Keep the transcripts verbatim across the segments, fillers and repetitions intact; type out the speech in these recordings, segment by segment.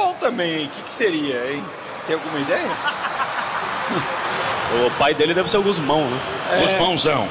bom também. O que, que seria, hein? Tem alguma ideia? O pai dele deve ser o Guzmão, né? É. Guzmãozão.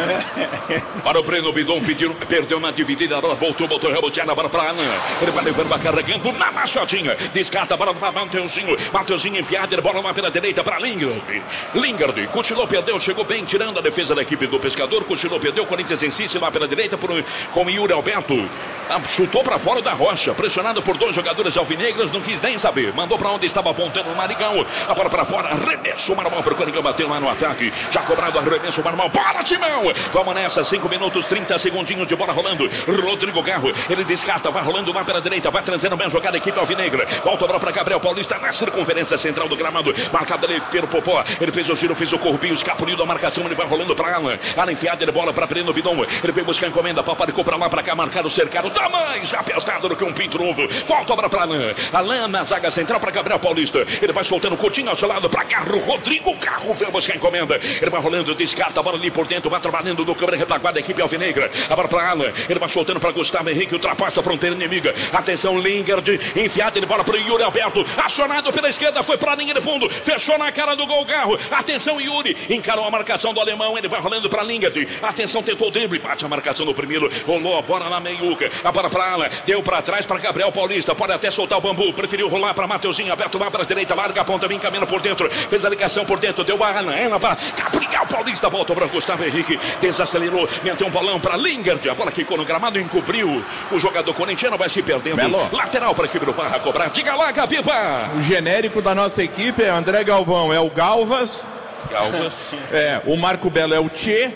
É. Para o Breno Bidon, pediu, perdeu na dividida, agora voltou, botou reboteada, bola para Alan. Ele vai levando, vai carregando na machadinha. Descarta a bola para Mateuzinho. Mateuzinho enfiado, bola lá pela direita para Lingard. Lingard, cochilou, perdeu, chegou bem, tirando a defesa da equipe do Pescador. Cochilou, perdeu, Corinthians insiste lá pela direita por, com o Yuri Alberto. Ah, chutou para fora da rocha, pressionado por dois jogadores alvinegros, não quis nem saber. Mandou para onde estava apontando o Marigão. A bola para fora, arremesso, o Marmão para o Coringão, bateu lá no ataque. Já cobrado, arremesso, o Marmão, para Timão! Vamos nessa, cinco minutos, trinta segundinhos de bola rolando. Rodrigo Garro, ele descarta, vai rolando lá pela direita, vai trazendo bem a jogada, equipe alvinegra. Volta a bola para Gabriel Paulista na circunferência central do gramado. Marcado ali pelo Popó, ele fez o giro, fez o corpinho, escapuliu da marcação, ele vai rolando para Alan. Alan enfiado, ele bola para Breno Bidon. Ele veio buscar a encomenda, paparicou para lá, para cá, marcado, cercado. Tá mais apertado do que um pinto novo. Volta a bola para Alan. Alan na zaga central para Gabriel Paulista. Ele vai soltando curtinho ao seu lado para Garro. Rodrigo Garro veio buscar a encomenda. Ele vai rolando, descarta a bola ali por dentro, vai trabalhando do câmera retaguarda da equipe alvinegra. A bola para Alan. Ele vai soltando para Gustavo Henrique, ultrapassa a fronteira inimiga. Atenção, Lingard, enfiado de bola para Yuri Alberto. Acionado pela esquerda, foi para a linha de fundo. Fechou na cara do gol Garro. Atenção, Yuri. Encarou a marcação do alemão. Ele vai rolando para Lingard. Atenção, tentou o drible. Bate a marcação do primeiro. Rolou a bola na meiuca. A bola para Alan. Deu para trás para Gabriel Paulista. Pode até soltar o bambu. Preferiu rolar para Mateuzinho. Aberto lá para a direita. Larga a ponta, vem caminhando por dentro. Fez a ligação por dentro. Deu a Alan. Ela para Gabriel Paulista. Volta para Gustavo Henrique. Desacelerou. Meteu um bolão para Lingard. A bola quicou no gramado. Encobriu. O jogador corintiano vai se perdendo. Melo. Lateral para a equipe do Barra cobrar. Diga lá, Gaviva. O genérico da nossa equipe é André Galvão. É o Galvas. Galvas. É. O Marco Belo é o Tchê.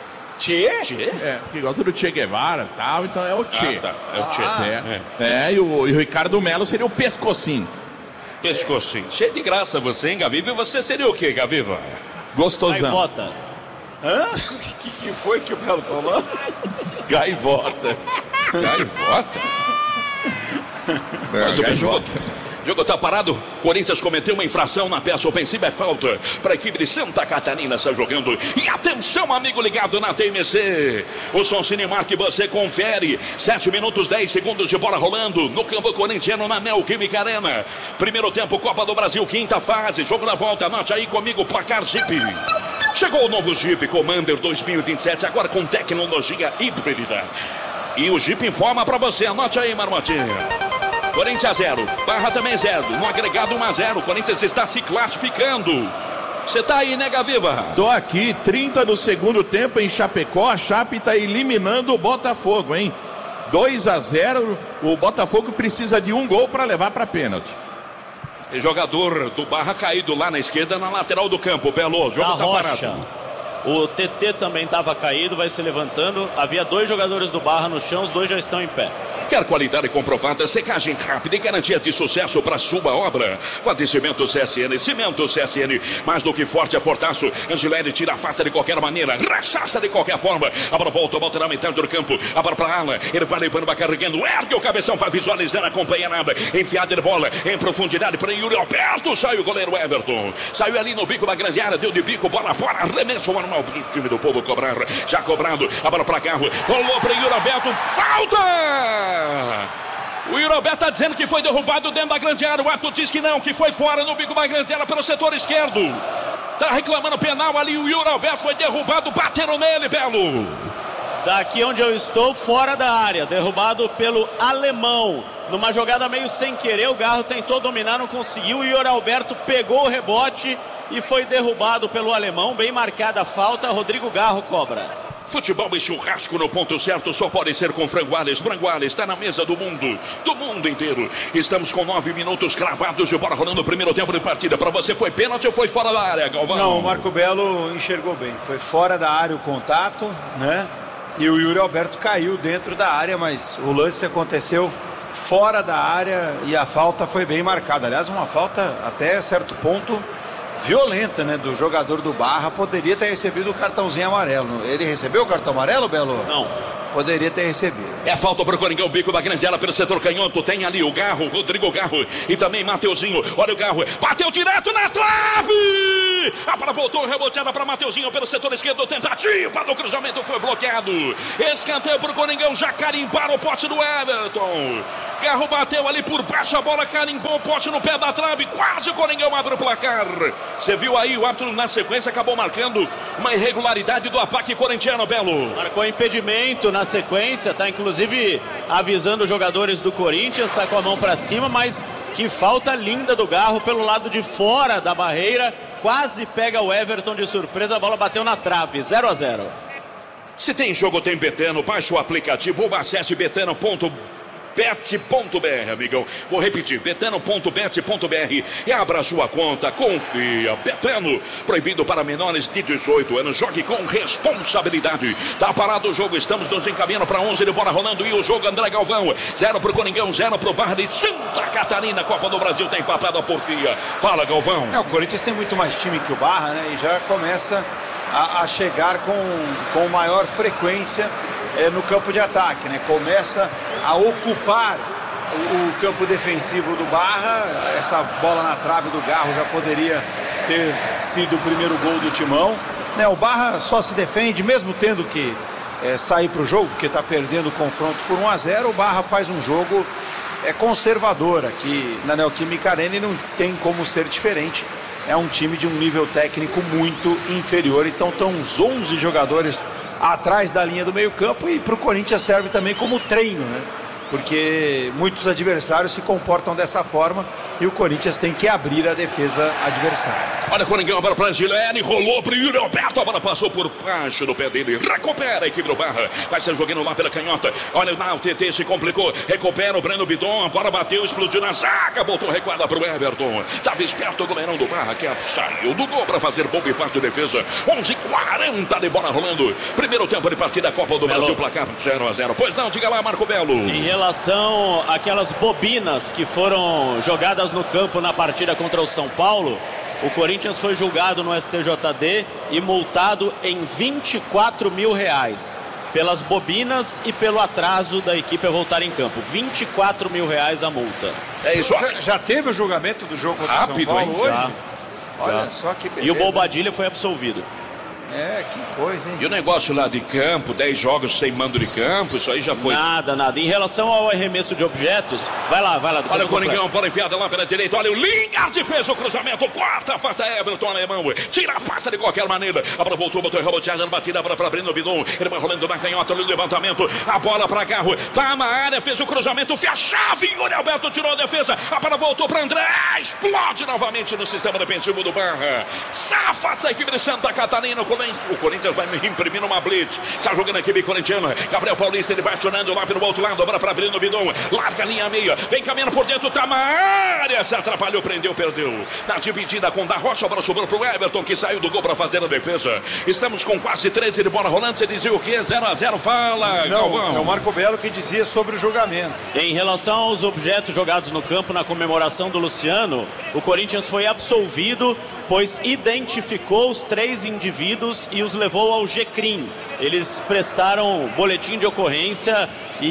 Tchê? Tchê? É, porque gosta do Che Guevara e tal, então é o Tchê. Ah, tá. É o Tchê. Ah, é. É. é, e o, e o Ricardo Melo seria o Pescocinho. Pescocinho. Cheio de graça você, hein, Gaviva? E você seria o quê, Gaviva? Gostosão. Gaivota. Hã? O que, que foi que o Belo falou? Gaivota. Gaivota? Mas o Gaivota. O jogo está parado, Corinthians cometeu uma infração na peça ofensiva, é falta para a equipe de Santa Catarina, está jogando. E atenção, amigo ligado na T M C, o Som Cinemark você confere, sete minutos, dez segundos de bola rolando no campo corintiano na Neoquímica Arena. Primeiro tempo, Copa do Brasil, quinta fase, jogo na volta, anote aí comigo, placar Jeep. Chegou o novo Jeep Commander dois mil e vinte e sete, agora com tecnologia híbrida. E o Jeep informa para você, anote aí, Marmotinha. Corinthians zero, Barra também zero, no agregado um a zero, Corinthians está se classificando. Você tá aí, né, Gaviva? Tô aqui, trinta do segundo tempo em Chapecó, a Chape tá eliminando o Botafogo, hein? dois a zero, o Botafogo precisa de um gol para levar para pênalti. Tem jogador do Barra caído lá na esquerda, na lateral do campo, Belo, o jogo na tá rocha. parado. O T T também estava caído, vai se levantando. Havia dois jogadores do Barra no chão, os dois já estão em pé. Quer qualidade comprovada, secagem rápida e garantia de sucesso para sua obra? Fornecimento C S N, cimento C S N, mais do que forte é fortaço. Angelelli tira a faça de qualquer maneira, rechaça de qualquer forma. A bola volta, volta na metade do campo. A bola para Alan, ele vai levando, vai carregando. Ergue o cabeção, vai visualizando, acompanha nada. Enfiada de bola, em profundidade para Yuri Alberto. Sai o goleiro Everton. Saiu ali no bico da grande área, deu de bico, bola fora, arremesso normal para o time do povo cobrar. Já cobrado, a bola para Carro, rolou para Yuri Alberto. Falta! O Yuri Alberto está dizendo que foi derrubado dentro da grande área. O Arthur diz que não, que foi fora no bico da grande área pelo setor esquerdo. Está reclamando penal ali. O Yuri Alberto foi derrubado, bateram nele, Belo. Daqui onde eu estou, fora da área, derrubado pelo alemão. Numa jogada meio sem querer, o Garro tentou dominar, não conseguiu. O Yuri Alberto pegou o rebote e foi derrubado pelo alemão. Bem marcada a falta, Rodrigo Garro cobra. Futebol e churrasco no ponto certo só pode ser com Frangoales. Frangoales está na mesa do mundo, do mundo inteiro. Estamos com nove minutos cravados de bola rolando o primeiro tempo de partida. Para você foi pênalti ou foi fora da área, Galvão? Não, o Marco Belo enxergou bem. Foi fora da área o contato, né? E o Yuri Alberto caiu dentro da área, mas o lance aconteceu fora da área e a falta foi bem marcada. Aliás, uma falta até certo ponto violenta, né, do jogador do Barra. Poderia ter recebido o cartãozinho amarelo. Ele recebeu o cartão amarelo, Belo? Não. Poderia ter recebido. É falta para o Coringão, bico da grande área pelo setor canhoto. Tem ali o Garro, Rodrigo Garro e também Mateuzinho. Olha o Garro, bateu direto na trave! lance. A bola voltou, reboteada para Mateuzinho pelo setor esquerdo. Tentativa do cruzamento foi bloqueado. Escanteio para o Coringão, já carimbaram o pote do Everton. Garro bateu ali por baixo, a bola carimbou o pote no pé da trave. Quase o Coringão abre o placar. Você viu aí, o árbitro na sequência acabou marcando uma irregularidade do ataque corintiano, Belo. Marcou impedimento na sequência, tá inclusive avisando os jogadores do Corinthians, tá com a mão para cima, mas que falta linda do Garro pelo lado de fora da barreira. Quase pega o Everton de surpresa, a bola bateu na trave, zero a zero. Se tem jogo, tem Betano. Baixe o aplicativo ou acesse betano ponto bet ponto br, amigão. Vou repetir, betano ponto bet ponto br e abra sua conta, confia. Betano, proibido para menores de dezoito anos, jogue com responsabilidade. Tá parado o jogo, estamos nos encaminhando para onze de bola rolando e o jogo André Galvão, zero pro Coringão, zero pro Barra de Santa Catarina. Copa do Brasil tá empatada a porfia. Fala, Galvão. É, o Corinthians tem muito mais time que o Barra, né, e já começa a, a chegar com, com maior frequência é, no campo de ataque, né, começa a ocupar o, o campo defensivo do Barra. Essa bola na trave do Garro já poderia ter sido o primeiro gol do Timão, né? O Barra só se defende, mesmo tendo que é, sair para o jogo, porque está perdendo o confronto por um a zero. O Barra faz um jogo é, conservador aqui na Neoquímica Arena e não tem como ser diferente. É um time de um nível técnico muito inferior, então estão uns onze jogadores atrás da linha do meio campo, e para o Corinthians serve também como treino, né? Porque muitos adversários se comportam dessa forma e o Corinthians tem que abrir a defesa adversária. Olha o Coringão, agora para Gilene, rolou para o Yuri Alberto, a bola passou por baixo do pé dele, recupera a equipe do Barra, vai ser jogando lá pela canhota. Olha lá, o T T se complicou, recupera o Breno Bidon, a bola bateu, explodiu na zaga, botou recuada para o Everton. Estava esperto o goleirão do Barra, que saiu do gol para fazer bom e parte de defesa. onze e quarenta de bola rolando, primeiro tempo de partida, Copa do Brasil, placar zero a zero. Pois não, diga lá, Marco Belo. Em relação àquelas bobinas que foram jogadas no campo na partida contra o São Paulo, o Corinthians foi julgado no S T J D e multado em vinte e quatro mil reais pelas bobinas e pelo atraso da equipe a voltar em campo. vinte e quatro mil reais a multa. É isso. Já, já teve o julgamento do jogo contra Rápido, o São Paulo, hein? hoje? Já. Olha Já. só que beleza. E o Bobadilha foi absolvido. É, que coisa, hein? E o negócio lá de campo, dez jogos sem mando de campo, isso aí já foi. Nada, nada. Em relação ao arremesso de objetos, vai lá, vai lá. Olha o Coringão, bola enfiada lá pela direita. Olha o Lingard, fez o cruzamento. Corta, afasta Everton, alemão. Tira a passa de qualquer maneira. A bola voltou, botou reboteada, batida para Breno Bidon. Ele vai rolando na canhota, no levantamento. A bola para Garro. Tá na área, fez o cruzamento. Fez a chave. Yuri Alberto tirou a defesa. A bola voltou para André. Explode novamente no sistema defensivo do Barra. Safa essa equipe de Santa Catarina. O Corinthians vai imprimir uma blitz. Está jogando a equipe corintiana. Gabriel Paulista, ele vai acionando lá pelo outro lado. Agora para Breno Bidon. Larga a linha meia. Vem caminhando por dentro. Tá na área. Se atrapalhou, prendeu, perdeu. Na dividida com Da Rocha. A bola sobrou pro Everton, que saiu do gol para fazer a defesa. Estamos com quase treze de bola rolando. Você dizia o quê? zero a zero. Fala, Não, Galvão. é o Marco Belo que dizia sobre o julgamento. Em relação aos objetos jogados no campo na comemoração do Luciano, o Corinthians foi absolvido, pois identificou os três indivíduos e os levou ao G C R I M. Eles prestaram boletim de ocorrência e,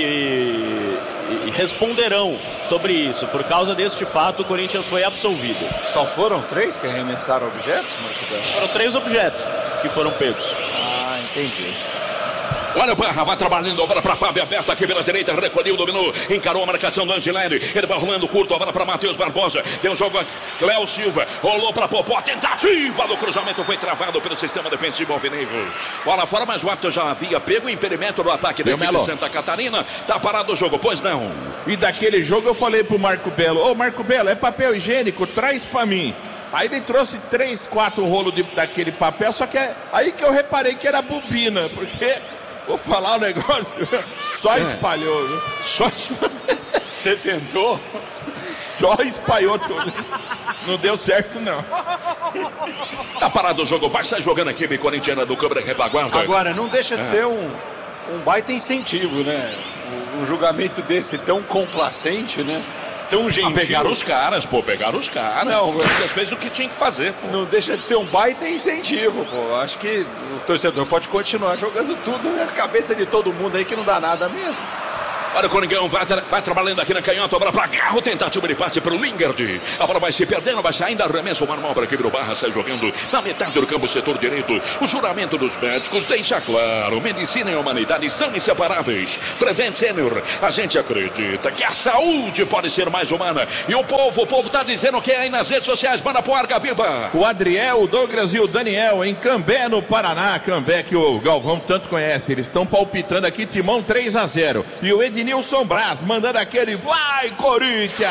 e responderão sobre isso. Por causa deste fato, o Corinthians foi absolvido. Só foram três que arremessaram objetos, Marco Belo? Foram três objetos que foram pegos. Ah, entendi. Olha o Barra, vai trabalhando, a bola para Fábio, aberta aqui pela direita, recolheu, dominou, encarou a marcação do Angelini, ele vai rolando curto, a bola para Matheus Barbosa, tem um jogo aqui, Cléo Silva, rolou para Popó, tentativa do cruzamento, foi travado pelo sistema defensivo alvinegro. Bola fora, mas o árbitro já havia pego o impedimento do ataque da equipe de Santa Catarina, tá parado o jogo, pois não. E daquele jogo eu falei pro Marco Belo, ô Marco Belo, é papel higiênico, traz pra mim. Aí ele trouxe três, quatro rolos de, daquele papel, só que é aí que eu reparei que era bobina, porque... Vou falar o negócio, só espalhou, viu? Só Você tentou? Só espalhou tudo. Não deu certo, não. Tá parado o jogo, vai sair jogando a equipe corintiana do Câmara Repaguarda. Agora, não deixa de é. ser um, um baita incentivo, né? Um, um julgamento desse tão complacente, né? Tão gentil. Ah, pegaram os caras, pô, pegaram os caras. Não, o Corinthians fez o que tinha que fazer, pô. Não deixa de ser um baita incentivo, pô. Acho que o torcedor pode continuar jogando tudo na cabeça de todo mundo aí que não dá nada mesmo. Olha o Coringão, vai, vai trabalhando aqui na canhota, a bola para Garro, tentativa de passe para o Lingard. A bola vai se perdendo, vai saindo, arremesso manual para quebrar o Barra, sai jogando na metade do campo, setor direito. O juramento dos médicos deixa claro, medicina e humanidade são inseparáveis. Prevent Senior, a gente acredita que a saúde pode ser mais humana. E o povo, o povo tá dizendo que é aí nas redes sociais, manda pro Arga Viva. O Adriel, o Douglas e o Daniel em Cambé, no Paraná. Cambé que o Galvão tanto conhece, eles estão palpitando aqui, Timão três a zero. E o Ednilson Braz mandando aquele vai Corinthians!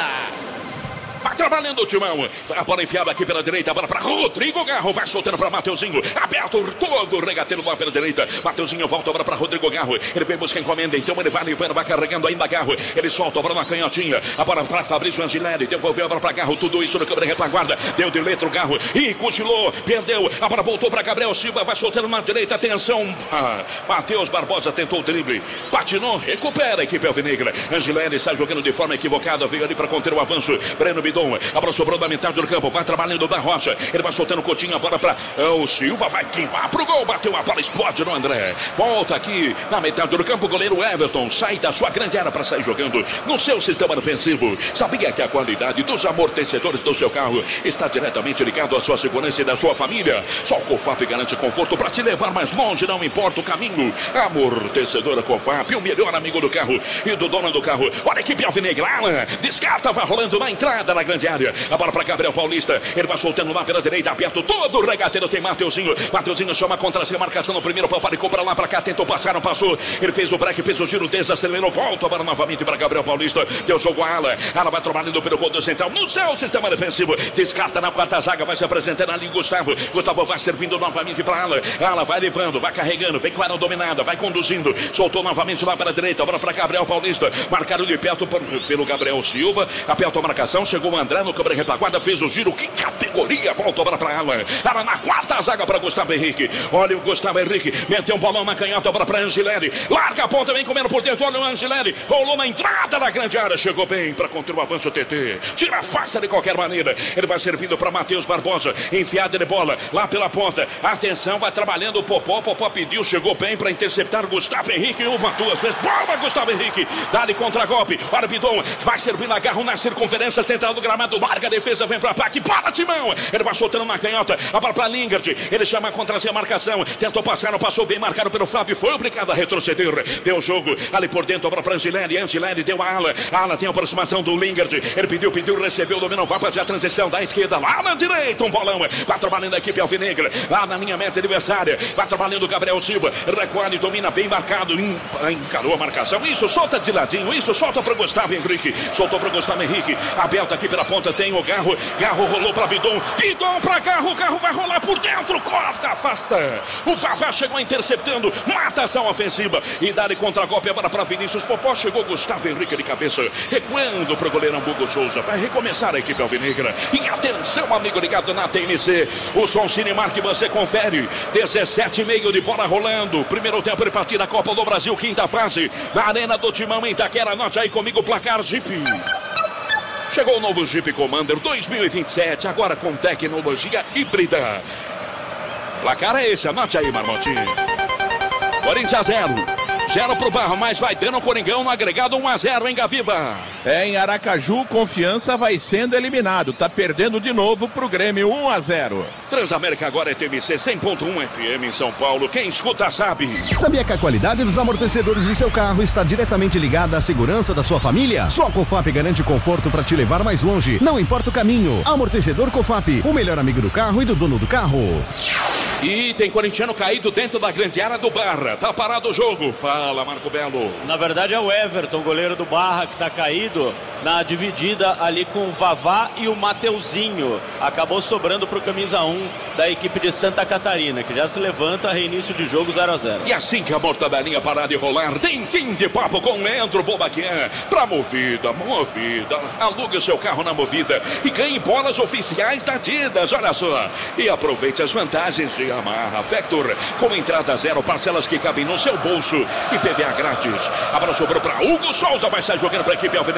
Vai trabalhando o Timão. A bola enfiada aqui pela direita. A bola para Rodrigo Garro. Vai soltando para Mateuzinho. Aberto todo o regateiro lá pela direita. Mateuzinho volta a bola para Rodrigo Garro. Ele vem buscar encomenda. Então ele vai limpando, vai carregando ainda Garro. Ele solta a bola na canhotinha. A bola para Fabrício Angileri. Devolveu a bola para Garro. Tudo isso no câmera retaguarda. Deu de letra o Garro. E cochilou. Perdeu. A bola voltou para Gabriel Silva. Vai soltando na direita. Atenção. Ah, Matheus Barbosa tentou o drible. Patinou. Recupera a equipe alvinegra. Angileri sai jogando de forma equivocada. Veio ali para conter o avanço. Breno Bidon. A bola sobrou da metade do campo, vai trabalhando da Rocha. Ele vai soltando o Coutinho, a bola para o Silva, vai queimar pro gol, bateu a bola, explode no André. Volta aqui na metade do campo, o goleiro Everton sai da sua grande área para sair jogando no seu sistema defensivo. Sabia que a qualidade dos amortecedores do seu carro está diretamente ligado à sua segurança e da sua família? Só o Cofap garante conforto para te levar mais longe, não importa o caminho. Amortecedora Cofap, o melhor amigo do carro e do dono do carro. Olha a equipe alvinegra, descarta, vai rolando na entrada na grande área. A bola para Gabriel Paulista. Ele vai soltando lá pela direita, aberto todo o regateiro. Tem Mateuzinho. Mateuzinho chama contra si, marcação no primeiro. Paparicou para lá, para cá, tentou passar, não passou. Ele fez o break, fez o giro, desacelerou. Volta a bola novamente para Gabriel Paulista. Deu jogo a ala. Ala vai trabalhando pelo rodo central. No seu sistema defensivo. Descarta na quarta zaga. Vai se apresentando ali Gustavo. Gustavo vai servindo novamente para ala. Ala vai levando, vai carregando. Vem com a área dominada, vai conduzindo. Soltou novamente lá para a direita. A bola para Gabriel Paulista. Marcaram de perto por, pelo Gabriel Silva. Apertou a marcação. Chegou o André no câmera retaguarda, fez o giro, que categoria, volta a bola para Alan, Alan na quarta zaga para Gustavo Henrique, olha o Gustavo Henrique, meteu um bolão na canhota, a bola para Angileri, larga a ponta, vem comendo por dentro, olha o Angileri, rolou na entrada da grande área, chegou bem para conter o avanço T T, tira a face de qualquer maneira, ele vai servindo para Matheus Barbosa, enfiada de bola, lá pela ponta, atenção, vai trabalhando o Popó, Popó pediu, chegou bem para interceptar Gustavo Henrique, uma, duas vezes, bola Gustavo Henrique, dá-lhe contra-golpe, olha Bidon, vai servindo a garra na circunferência central do gramado, larga a defesa, vem para ataque, para Timão, ele vai soltando na canhota, a bola para Lingard, ele chama contra si a marcação, tentou passar, não passou bem, marcado pelo Fábio, foi obrigado a retroceder, deu jogo, ali por dentro, a bola para Angileri, Angileri deu a ala, a ala tem a aproximação do Lingard, ele pediu, pediu, recebeu, dominou, vai fazer a transição da esquerda, lá na direita, um bolão, vai trabalhando a equipe alvinegra, lá na linha meta adversária, vai trabalhando o Gabriel Silva, recuado e domina bem marcado, encarou a marcação, isso, solta de ladinho, isso, solta para Gustavo Henrique, soltou para Gustavo Henrique, aberto aqui pela ponta, tem o Garro, Garro rolou para Bidon, Bidon para Garro, Garro vai rolar por dentro, corta, afasta, o Vavá chegou interceptando, mata a ação ofensiva, e dá-lhe contra-golpe agora para Vinícius Popó, chegou Gustavo Henrique de cabeça, recuando para o goleiro Hugo Souza, vai recomeçar a equipe alvinegra, e atenção amigo ligado na T N C, o som Cinemark que você confere, dezessete e meio de bola rolando, primeiro tempo de partida da Copa do Brasil, quinta fase, na Arena do Timão em Itaquera, anote aí comigo o placar Jeep. Chegou o novo Jeep Commander dois mil e vinte e sete, agora com tecnologia híbrida. Placar é esse, anote aí, Marmotinho. Corinthians zero. Zero pro Barro, mas vai dando o Coringão no agregado um a zero em Gaviva. É, em Aracaju, Confiança vai sendo eliminado. Tá perdendo de novo pro Grêmio, um a zero. Transamérica agora é T M C cem ponto um F M em São Paulo. Quem escuta sabe. Sabia que a qualidade dos amortecedores do seu carro está diretamente ligada à segurança da sua família? Só a Cofap garante conforto para te levar mais longe. Não importa o caminho. Amortecedor Cofap, o melhor amigo do carro e do dono do carro. E tem corintiano caído dentro da grande área do Barra. Tá parado o jogo. Fala, Marco Belo. Na verdade é o Everton, goleiro do Barra, que tá caído na dividida ali com o Vavá e o Mateuzinho. Acabou sobrando pro camisa um da equipe de Santa Catarina, que já se levanta, reinício de jogo zero a zero. E assim que a mortadelinha parar de rolar, tem fim de papo com Leandro Bobaquian. Pra Movida, Movida, alugue o seu carro na Movida e ganhe bolas oficiais da Adidas, olha só. E aproveite as vantagens de Yamaha Factor, com entrada zero, parcelas que cabem no seu bolso e P V A grátis. A bola sobrou pra Hugo Souza, vai sair jogando pra equipe alvinegra.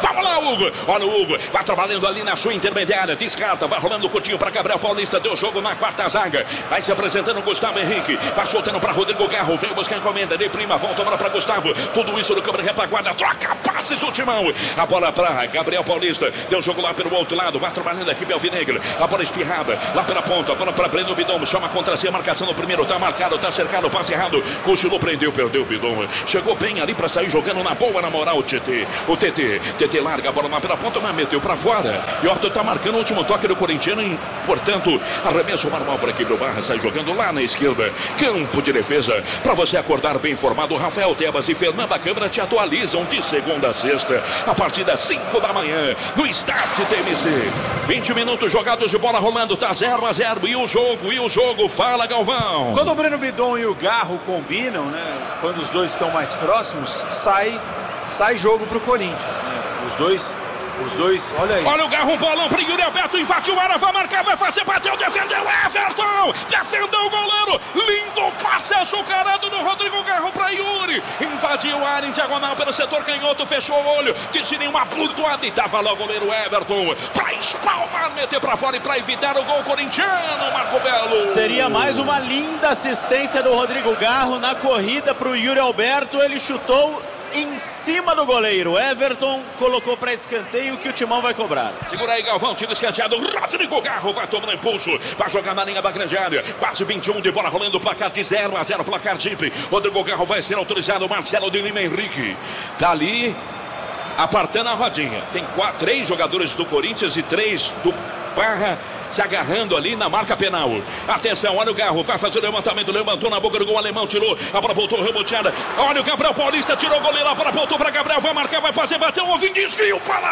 Vamos lá, Hugo. Olha o Hugo, vai trabalhando ali na sua intermediária, descarta, vai rolando o curtinho para Gabriel Paulista, deu jogo na quarta zaga, vai se apresentando o Gustavo Henrique, vai soltando para Rodrigo Garro, veio buscar encomenda, de prima, volta agora para Gustavo, tudo isso no câmera retaguarda, troca passes o timão, a bola para Gabriel Paulista, deu jogo lá pelo outro lado, vai trabalhando aqui Alvinegra, a bola espirrada, lá pela ponta, a bola para Breno Bidon, chama contra si, a marcação no primeiro, tá marcado, tá cercado, passe errado, cochilou, prendeu, perdeu o Bidon, chegou bem ali para sair jogando na boa, na moral, o T T, o T T, T T larga a bola lá pela ponta, mas meteu para fora, e o Otto tá marcando o último toque do corintiano, e, portanto, arremesso manual para Gabriel Barra, sai jogando lá na esquerda, campo de defesa, para você acordar bem informado, Rafael Tebas e Fernanda Câmara te atualizam de segunda a sexta, a partir das cinco da manhã, no Start T M C, vinte minutos jogados de bola rolando, tá zero a zero, e o jogo, e o jogo, fala Galvão. Quando o Breno Bidon e o Garro combinam, né, quando os dois estão mais próximos, sai, sai jogo pro Corinthians, né, os dois... Os dois, olha aí. Olha o Garro, um bolão para Yuri Alberto, invadiu a área, vai marcar, vai fazer, bateu, defendeu, Everton! Defendeu o goleiro, lindo passe açucarado do Rodrigo Garro para Yuri. Invadiu a área em diagonal pelo setor canhoto, fechou o olho, disse nenhuma flutuada e tava lá o goleiro Everton. Para espalmar, meter para fora e para evitar o gol corintiano, Marco Belo. Seria mais uma linda assistência do Rodrigo Garro na corrida para o Yuri Alberto, ele chutou em cima do goleiro, Everton colocou para escanteio que o Timão vai cobrar. Segura aí, Galvão, tiro escanteado, Rodrigo Garro vai tomando impulso, vai jogar na linha da grande área, quase vinte e um de bola rolando, placar de zero a zero, placar Jeep. Rodrigo Garro vai ser autorizado, Marcelo de Lima Henrique tá ali apartando a rodinha, tem quatro, três jogadores do Corinthians e três do Barra se agarrando ali na marca penal. Atenção, olha o Garro, vai fazer o levantamento, levantou na boca do gol, alemão tirou, a bola voltou reboteada. Olha o Gabriel Paulista, tirou o goleiro, a bola voltou para Gabriel, vai marcar, vai fazer, bateu, houve desvio para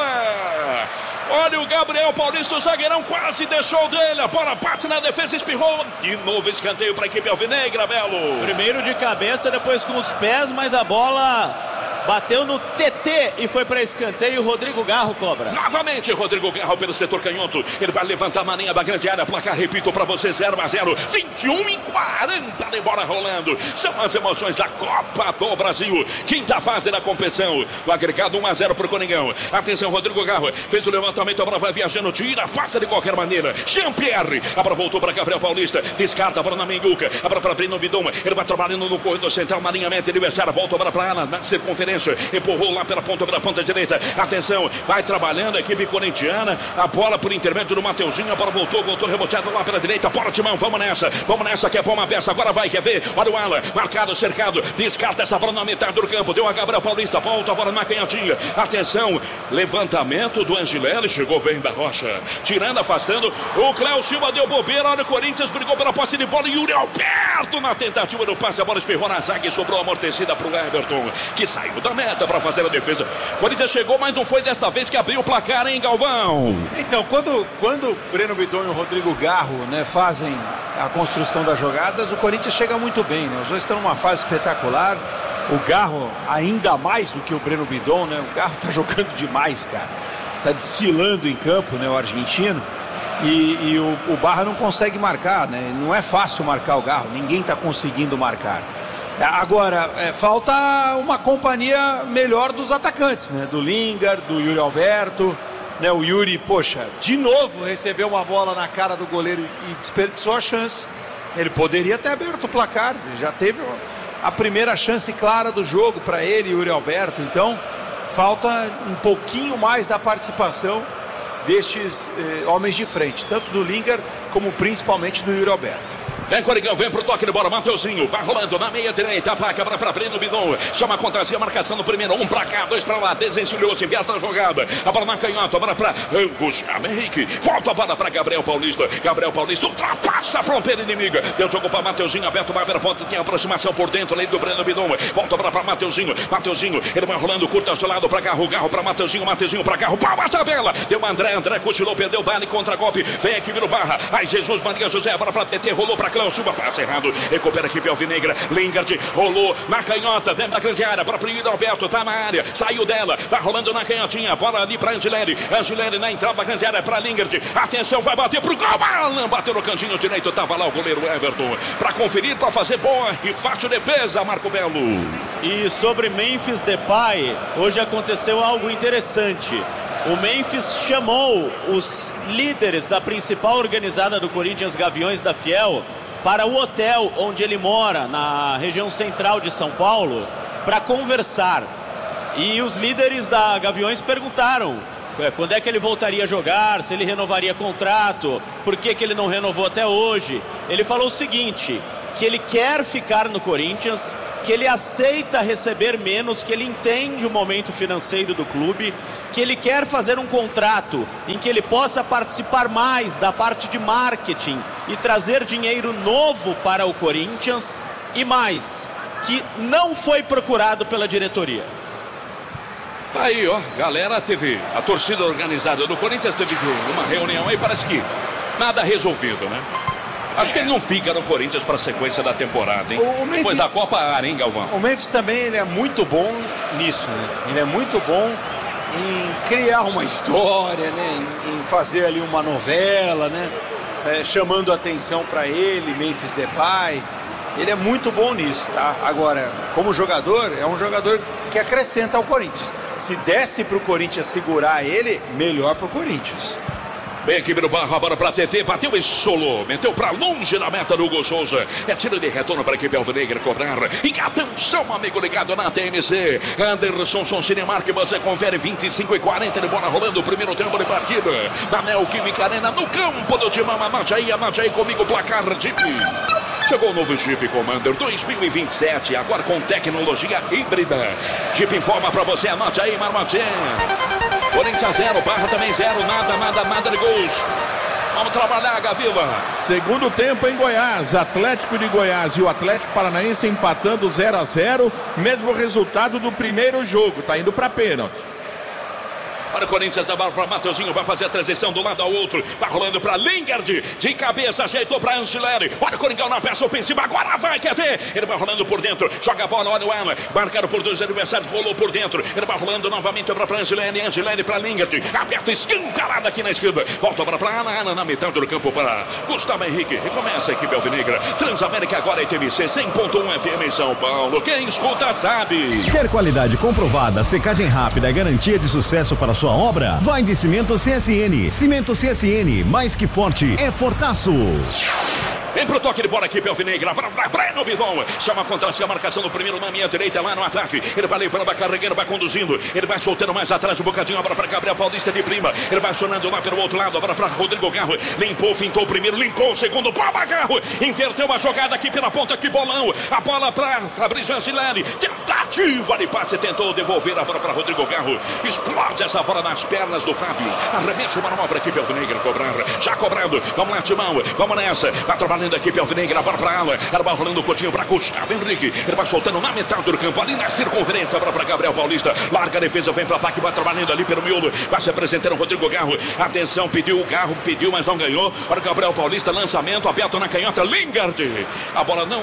fora. Olha o Gabriel Paulista, o zagueirão quase deixou dele, a bola bate na defesa, espirrou, de novo escanteio para a equipe alvinegra, Belo. Primeiro de cabeça, depois com os pés, mas a bola bateu no T T e foi para escanteio. Rodrigo Garro cobra. Novamente Rodrigo Garro pelo setor canhoto. Ele vai levantar a maninha da grande área. Placar, repito para você, zero a zero. vinte e um e quarenta de bola rolando. São as emoções da Copa do Brasil. Quinta fase da competição. O agregado um a zero para o Coringão. Atenção, Rodrigo Garro fez o levantamento. A bola vai viajando. Tira, faça de qualquer maneira. Jean-Pierre. A bola voltou para Gabriel Paulista. Descarta a bola na Menguca. A bola para Breno Bidon. Ele vai trabalhando no corredor central. Maninha mete adversário. Volta a bola para ela na circunferência. Empurrou lá pela ponta, pela ponta direita. Atenção, vai trabalhando a equipe corintiana. A bola por intermédio do Mateuzinho. A bola voltou, voltou reboteada lá pela direita. Bora, Timão, vamos nessa. Vamos nessa, que é uma peça. Agora vai, quer ver? Olha o Ala, marcado, cercado. Descarta essa bola na metade do campo. Deu a Gabriel Paulista. Volta a bola na canhotinha. Atenção, levantamento do Angelelli. Chegou bem da Rocha. Tirando, afastando. O Cléo Silva deu bobeira. Olha o Corinthians, brigou pela posse de bola. Yuri Alberto na tentativa do passe. A bola espirrou na zaga e sobrou amortecida para o Everton, que saiu da meta para fazer a defesa. Corinthians chegou, mas não foi dessa vez que abriu o placar, hein, Galvão? Então, quando, quando o Breno Bidon e o Rodrigo Garro, né, fazem a construção das jogadas, o Corinthians chega muito bem, né? Os dois estão numa fase espetacular. O Garro ainda mais do que o Breno Bidon, né? O Garro tá jogando demais, cara. Tá desfilando em campo, né, o argentino. E, e o, o Barra não consegue marcar, né? Não é fácil marcar o Garro, ninguém tá conseguindo marcar. Agora, é, falta uma companhia melhor dos atacantes, né? Do Lingard, do Yuri Alberto, né? O Yuri, poxa, de novo recebeu uma bola na cara do goleiro e desperdiçou a chance. Ele poderia ter aberto o placar, já teve a primeira chance clara do jogo para ele, Yuri Alberto. Então, falta um pouquinho mais da participação destes eh, homens de frente, tanto do Lingard como principalmente do Yuri Alberto. Vem, Coringão, vem pro toque de bola, Mateuzinho, vai rolando na meia direita, a placa para Breno Bidon, chama contra si, a marcação no primeiro, um pra cá, dois pra lá, desencilhou-se, envia essa jogada, a bola na canhota, a bola pra Gustavo Henrique, volta a bola pra Gabriel Paulista, Gabriel Paulista ultrapassa a fronteira inimiga, deu jogo pra Mateuzinho, aberto, vai ver a ponta, tem aproximação por dentro, ali do Breno Bidon, volta a bola pra Mateuzinho, Mateuzinho, ele vai rolando, curta ao seu lado pra Garro, Garro pra Mateuzinho, Mateuzinho pra Garro, palma a tabela, deu André, André cochilou, perdeu o baile contra golpe, vem aqui, vira o Barra, ai Jesus Maria José, a bola pra T T, rolou pra Cláudio, passe errado, recupera a equipe alvinegra. Lingard rolou na canhota, dentro da grande área, para o Yuri Alberto, tá na área, saiu dela, tá rolando na canhotinha, bola ali para Angileri, Angileri na entrada da grande área para Lingard, atenção, vai bater pro gol, Alan bateu no cantinho direito, tava lá o goleiro Everton, para conferir, para fazer boa e fácil defesa, Marco Belo. E sobre Memphis Depay, hoje aconteceu algo interessante. O Memphis chamou os líderes da principal organizada do Corinthians, Gaviões da Fiel, para o hotel onde ele mora, na região central de São Paulo, para conversar. E os líderes da Gaviões perguntaram quando é que ele voltaria a jogar, se ele renovaria contrato, por que que ele não renovou até hoje. Ele falou o seguinte, que ele quer ficar no Corinthians, que ele aceita receber menos, que ele entende o momento financeiro do clube, que ele quer fazer um contrato em que ele possa participar mais da parte de marketing e trazer dinheiro novo para o Corinthians, e mais, que não foi procurado pela diretoria. Aí, ó, galera, teve a torcida organizada do Corinthians, teve uma reunião aí, parece que nada resolvido, né? Acho que ele não fica no Corinthians para a sequência da temporada, hein? O Memphis, depois da Copa Área, hein, Galvão? O Memphis também, ele é muito bom nisso, né? Ele é muito bom em criar uma história, né? Em fazer ali uma novela, né? É, chamando atenção para ele, Memphis Depay. Ele é muito bom nisso, tá? Agora, como jogador, é um jogador que acrescenta ao Corinthians. Se desse para o Corinthians segurar ele, melhor para o Corinthians. Vem aqui no barro, a bola para T T, bateu e solou, meteu para longe da meta do Hugo Souza. É tiro de retorno para a equipe alvinegra cobrar. E atenção, amigo ligado na T M C. Anderson Son Cinemark, você confere vinte e cinco e quarenta de bola rolando o primeiro tempo de partida. Na Neoquímica Arena, no campo do Timão, amate aí, amate aí comigo, placar Jeep. Chegou o novo Jeep Commander dois mil e vinte e sete, agora com tecnologia híbrida. Jeep informa para você, anote aí, Marmotê. Corinthians zero, Barra também zero, nada, nada, nada de gols. Vamos trabalhar, Gavila. Segundo tempo em Goiás, Atlético de Goiás e o Atlético Paranaense empatando zero a zero, mesmo resultado do primeiro jogo, tá indo para pênalti. Para o Corinthians, a bola para Mateuzinho, vai fazer a transição do lado ao outro, vai rolando para Lingard, de cabeça, ajeitou para Angileri, olha o Coringão na peça ofensiva, agora vai, quer ver? Ele vai rolando por dentro, joga a bola, olha o Alan, marcado por dois adversários, rolou por dentro, ele vai rolando novamente para Angileri, Angileri para Lingard, aperta escancarada aqui na esquerda, volta para a Ana, Ana na metade do campo para Gustavo Henrique, recomeça a equipe alvinegra, Transamérica agora é T V C cem ponto um F M em São Paulo, quem escuta sabe. Quer qualidade comprovada, secagem rápida e garantia de sucesso para sua obra? Vai de Cimento C S N. Cimento C S N, mais que forte, é fortaço. Vem pro toque de bola aqui, Alvinegra, para Breno Bidon, chama a contra a marcação no primeiro na minha direita, lá no ataque, ele vai levando, vai carregando, vai conduzindo, ele vai soltando mais atrás um bocadinho, agora para Gabriel Paulista de prima, ele vai acionando lá pelo outro lado, agora para Rodrigo Garro, limpou, fintou o primeiro, limpou o segundo, Palma Garro, inverteu a jogada aqui pela ponta, que bolão, a bola para Fabrício Angileri, tentativa de passe, tentou devolver a bola para Rodrigo Garro, explode essa bola nas pernas do Fábio, arremesso uma manobra aqui, Alvinegra, cobrar, já cobrando, vamos lá, Timão, vamos nessa, vai trabalhando a equipe alvinegra, bola para Alan, ela vai rolando o cotinho para Gustavo Henrique, ele vai soltando na metade do campo, ali na circunferência, bola para Gabriel Paulista, larga a defesa, vem para ataque, vai trabalhando ali pelo miolo, vai se apresentando o Rodrigo Garro, atenção, pediu o Garro, pediu, mas não ganhou, para Gabriel Paulista, lançamento, aberto na canhota, Lingard, a bola não,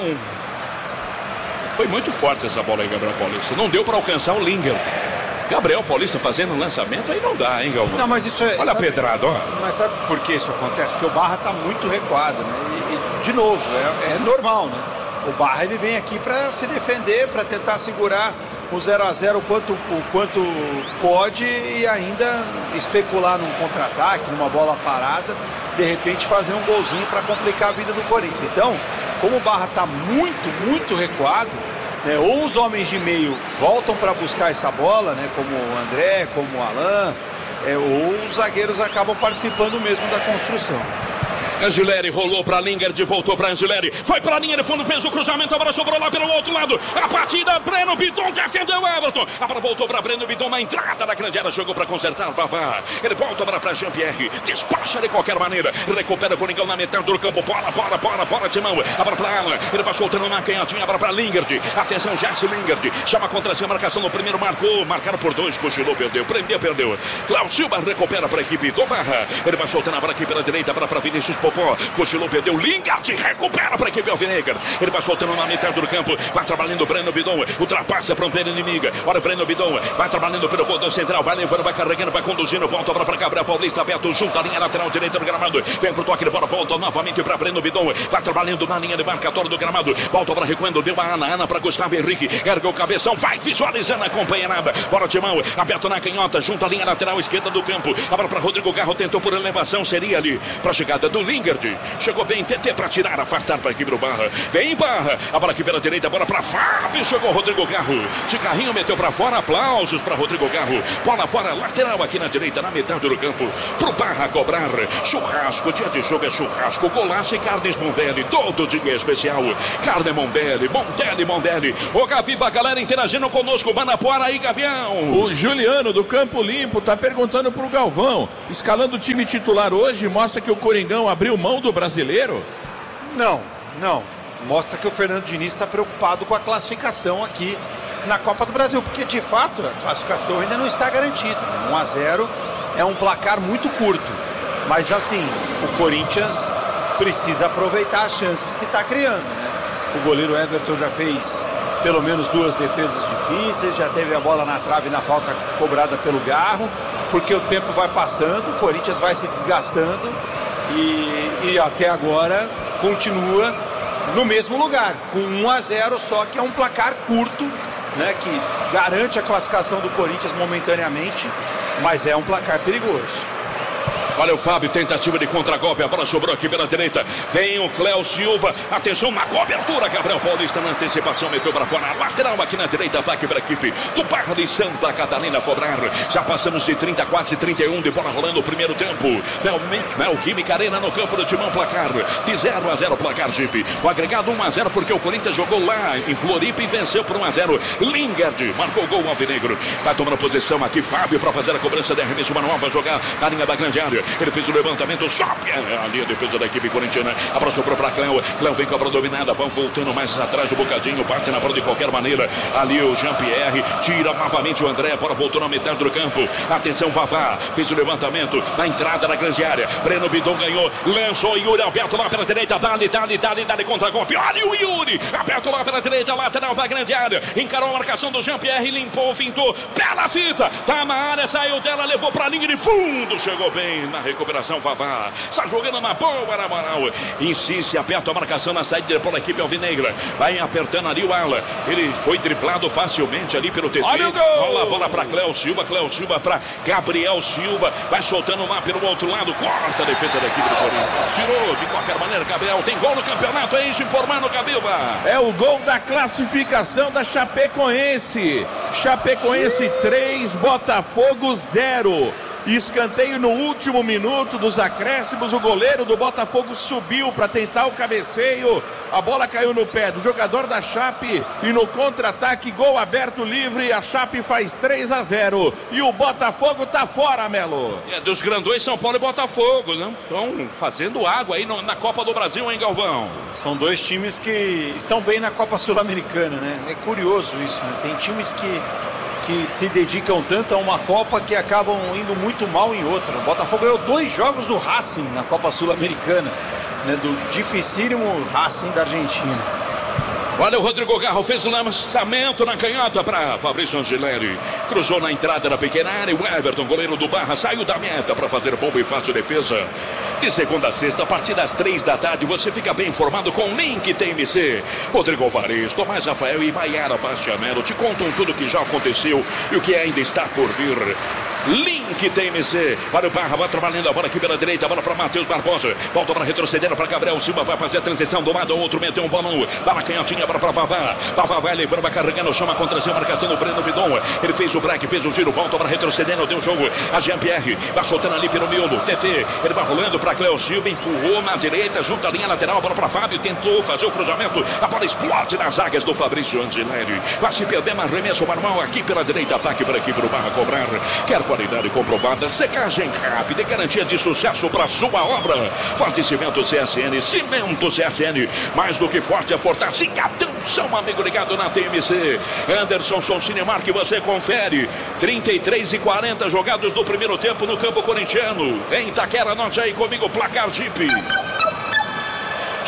foi muito forte essa bola aí, Gabriel Paulista, não deu para alcançar o Lingard. Gabriel Paulista fazendo um lançamento, aí não dá, hein, Galvão? Não, mas isso é... Olha sabe, a pedrada, ó. Mas sabe por que isso acontece? Porque o Barra tá muito recuado, né? E, e de novo, é, é normal, né? O Barra, ele vem aqui para se defender, para tentar segurar o zero a zero o quanto, o quanto pode e ainda especular num contra-ataque, numa bola parada, de repente fazer um golzinho para complicar a vida do Corinthians. Então, como o Barra tá muito, muito recuado, né, ou os homens de meio voltam para buscar essa bola, né, como o André, como o Alan, é, ou os zagueiros acabam participando mesmo da construção. Angileri rolou para Lingard, voltou para Angileri, foi para a linha de fundo, fez o cruzamento, a bola sobrou lá pelo outro lado, a partida, Breno Bidon defendeu Everton, a bola voltou para Breno Bidon na entrada da grande área, jogou para consertar Vavá, ele volta para para Jean-Pierre, despacha de qualquer maneira, recupera o Coringão na metade do campo, bola, bola, bola, bola, Timão, a bola para Alan, ele vai soltando na canhotinha, a bola para Lingard, atenção, Jesse Lingard, chama contra a marcação no primeiro, marcou, marcaram por dois, cochilou, perdeu, prendeu, perdeu, Cláudio Silva recupera para a equipe do Barra, ele vai soltando a bola aqui pela direita, para para Vinícius Povo, Popó. Cochilou, perdeu. Lingard recupera para a equipe alvinegra. Ele vai soltando na metade do campo. Vai trabalhando o Breno Bidon. Ultrapassa a fronteira inimiga. Olha o Breno Bidon. Vai trabalhando pelo corredor central. Vai levando, vai carregando, vai conduzindo. Volta para Gabriel Paulista. Aberto junto à linha lateral direita do gramado. Vem pro toque de bola. Volta novamente para Breno Bidon. Vai trabalhando na linha de marcatório do gramado. Volta para recuando. Deu a Ana. Ana para Gustavo Henrique. Ergue o cabeção. Vai visualizando a companheirada. Bola de mão. Aberto na canhota. Junto à linha lateral esquerda do campo. Agora para Rodrigo Garro. Tentou por elevação. Seria ali para a chegada do Lingard. Chegou bem. T T para tirar. Afastar para a equipe do Barra. Vem Barra. A bola aqui pela direita. Bola para Fábio. Chegou Rodrigo Garro. De carrinho meteu para fora. Aplausos para Rodrigo Garro. Bola fora. Lateral aqui na direita. Na metade do campo. Pro Barra cobrar. Churrasco. Dia de jogo é churrasco. Golaço e carnes Mondelli. Todo dia é especial. Carne Mondelli. Mondelli, Mondelli. Ô Gaviva, a galera interagindo conosco. Manapuara aí, Gavião. O Juliano do Campo Limpo tá perguntando pro Galvão. Escalando o time titular hoje mostra que o Coringão abriu mão do brasileiro? Não, não. Mostra que o Fernando Diniz está preocupado com a classificação aqui na Copa do Brasil, porque de fato a classificação ainda não está garantida. um a zero é um placar muito curto, mas assim, o Corinthians precisa aproveitar as chances que está criando, né? O goleiro Everton já fez pelo menos duas defesas difíceis, já teve a bola na trave na falta cobrada pelo Garro, porque o tempo vai passando, o Corinthians vai se desgastando e, e até agora continua no mesmo lugar, com um a zero, só que é um placar curto, né, que garante a classificação do Corinthians momentaneamente, mas é um placar perigoso. Olha o Fábio, tentativa de contragolpe, a bola sobrou aqui pela direita, vem o Cléo Silva, atenção na cobertura, Gabriel Paulista na antecipação, meteu para fora, lateral aqui na direita, ataque para a equipe do Barra de Santa Catarina cobrar, já passamos de trinta, quase trinta e um de bola rolando o primeiro tempo, Neoquímica Arena no campo do Timão, placar de zero a zero, placar Jeep, o agregado um a zero porque o Corinthians jogou lá em Floripa e venceu por um a zero, Lingard marcou o gol alvinegro, vai tomando posição aqui Fábio para fazer a cobrança de arremesso manual, vai jogar na linha da grande área. Ele fez o levantamento, sobe a linha de defesa da equipe corintiana. A bola sobrou para Cléo. Cléo vem com a bola dominada. Vão voltando mais atrás um bocadinho. Bate na bola de qualquer maneira. Ali o Jean-Pierre tira novamente o André. A bola voltou na metade do campo. Atenção, Vavá. Fez o levantamento na entrada da grande área. Breno Bidon ganhou. Lançou Yuri Alberto lá pela direita. Dali, dali, dali, dali contra golpe. Olha o Yuri. Aberto lá pela direita. Lateral da grande área. Encarou a marcação do Jean-Pierre. Limpou, fintou. Bela fita. Tá na área. Saiu dela. Levou para a linha de fundo. Chegou bem na recuperação, Vavá. Está jogando na boa, na moral. Insiste, aperta a marcação na saída pela equipe alvinegra. Vai apertando ali o ala. Ele foi driblado facilmente ali pelo T T. Olha o gol! Bola, bola para Cléo Silva. Cléo Silva para Gabriel Silva. Vai soltando lá pelo outro lado. Corta a defesa da equipe do Corinthians. Tirou de qualquer maneira, Gabriel. Tem gol no campeonato. É isso, informando, Gabilba. É o gol da classificação da Chapecoense. Chapecoense três, Botafogo zero. Escanteio no último minuto dos acréscimos. O goleiro do Botafogo subiu para tentar o cabeceio. A bola caiu no pé do jogador da Chape e no contra-ataque, gol aberto livre. A Chape faz três a zero e o Botafogo tá fora, Melo. É dos grandões São Paulo e Botafogo, né? Estão fazendo água aí no, na Copa do Brasil, hein, Galvão? São dois times que estão bem na Copa Sul-Americana, né? É curioso isso, né? Tem times que que se dedicam tanto a uma Copa que acabam indo muito mal em outra. O Botafogo ganhou dois jogos do Racing na Copa Sul-Americana, né, do dificílimo Racing da Argentina. Olha, o Rodrigo Garro fez o lançamento na canhota para Fabrício Angeleri. Cruzou na entrada da pequena área. O Everton, goleiro do Barra, saiu da meta para fazer bomba e fácil defesa. De segunda a sexta, a partir das três da tarde, você fica bem informado com o Link T M C. Rodrigo Alvarez, Tomás Rafael e Maiara Bastiamelo te contam tudo o que já aconteceu e o que ainda está por vir. Link T M C. Olha o Barra, vai trabalhando a bola aqui pela direita. A bola para Matheus Barbosa. Volta para retroceder para Gabriel Silva. Vai fazer a transição do lado ao outro. Meteu um balão. Dá na canhotinha para Vavá. Vavá vai levando, vai carregando. Chama contra a marcação do Breno Bidon. Ele fez o break, fez o giro. Volta para retrocedendo. Deu jogo a Jean-Pierre. Vai soltando ali pelo miolo. T T. Ele vai rolando para Cléo Silva. Empurrou na direita. Junto à linha lateral. A bola para Fábio. Tentou fazer o cruzamento. A bola explode nas zagas do Fabrício Angeleri. Vai se perder, mas arremesso manual aqui pela direita. Ataque para a equipe do Barra cobrar. Quer qualidade comprovada. Secagem rápida e garantia de sucesso para sua obra. Fortalecimento C S N, Cimento C S N, mais do que forte, é fortalece. Atenção, amigo ligado na T M C. Anderson Cinemark, você confere. trinta e três e quarenta jogados do primeiro tempo no campo corintiano. Em Itaquera, anote aí comigo, placar Jeep.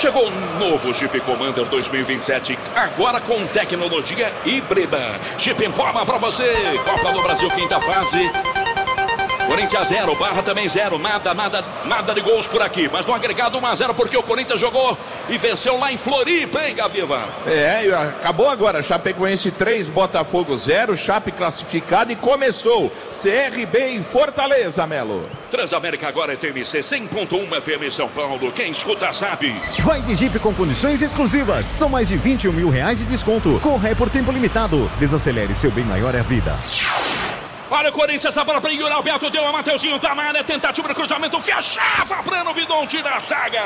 Chegou um novo Jeep Commander dois mil e vinte e sete, agora com tecnologia híbrida. Jeep informa pra você, Copa do Brasil, quinta fase. Corinthians zero, Barra também zero, nada, nada, nada de gols por aqui, mas no agregado um a zero porque o Corinthians jogou e venceu lá em Floripa, hein, Gaviva? É, acabou agora, Chapecoense três, Botafogo zero, Chape classificado e começou C R B em Fortaleza, Melo. Transamérica agora é T M C cem ponto um F M São Paulo, quem escuta sabe. Vai de Jeep com condições exclusivas, são mais de vinte e um mil reais de desconto, corre por tempo limitado, desacelere, seu bem maior é a vida. Olha o Corinthians, a bola para Yuri Alberto, deu a Mateuzinho, tá na área, tentativa de cruzamento, fechava, Breno Bidon, tira a zaga.